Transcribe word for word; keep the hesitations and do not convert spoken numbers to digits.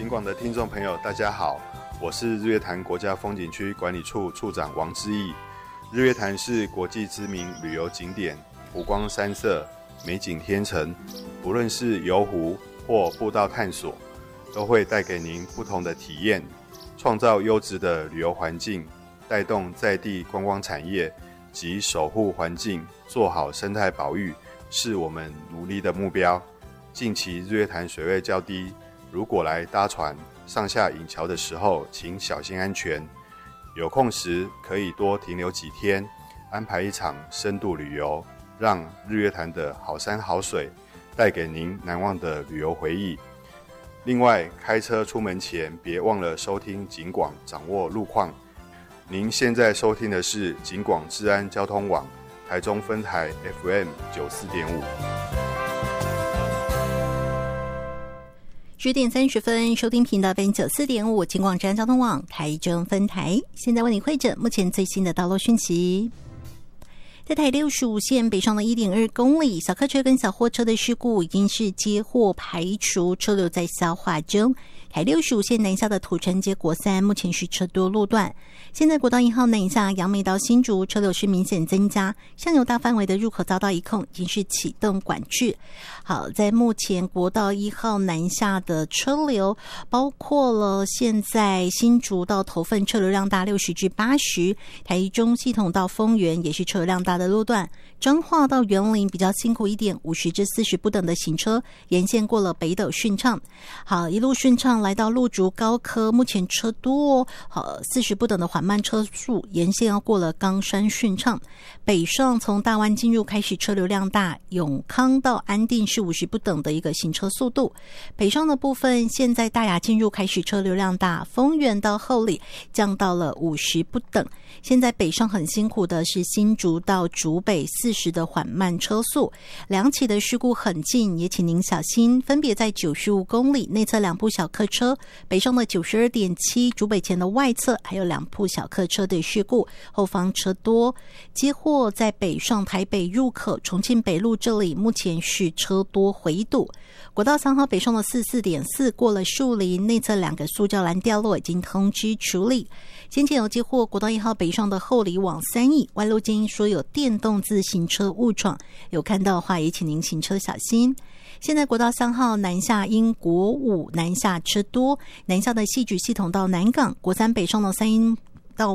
警广的听众朋友，大家好，我是日月潭国家风景区管理处处长王之义。日月潭是国际知名旅游景点，湖光山色，美景天成，不论是游湖或步道探索，都会带给您不同的体验，创造优质的旅游环境，带动在地观光产业及守护环境，做好生态保育，是我们努力的目标。近期日月潭水位较低，如果来搭船上下引桥的时候，请小心安全。有空时可以多停留几天，安排一场深度旅游，让日月潭的好山好水带给您难忘的旅游回忆。另外，开车出门前别忘了收听警广，掌握路况。您现在收听的是警广治安交通网台中分台 F M 九十四点五。 十点三十分，收听频道 F M 九十四点五，警广治安交通网台中分台。现在为你汇整目前最新的道路讯息。在台六十五线北上的 一点二公里，小客车跟小货车的事故已经是接获排除，车流在消化中。台六十五线南下的土城街国三目前是车多路段，现在国道一号南下杨梅到新竹车流是明显增加，上游大范围的入口遭到一控，已经是启动管制。好，在目前国道一号南下的车流，包括了现在新竹到头份车流量大六十至八十，台中系统到丰原也是车流量大的路段，彰化到员林比较辛苦一点，五十至四十不等的行车，沿线过了北斗顺畅。好，一路顺畅来到鹿竹高科，目前车多哦，好，四十不等的缓慢车速，沿线要过了冈山顺畅。北上从大湾进入开始车流量大，永康到安定是五十不等的一个行车速度。北上的部分，现在大雅进入开始车流量大，丰原到后里降到了五十不等。现在北上很辛苦的是新竹到竹北四十的缓慢车速，两起的事故很近，也请您小心，分别在九十五公里内侧两部小客车，北上的 九十二点七 竹北前的外侧还有两部小客车的事故，后方车多。接获在北上台北入口重庆北路这里目前是车多回堵。国道三号北上的 四十四点四 过了树林内侧两个塑胶栏掉落，已经通知处理。先前有接获国道一号北上的后里往三义弯路间说有电动自行车误闯，有看到的话也请您行车小心。现在国道三号南下因国五南下车多，南下的汐止系统到南港，国三北上的三英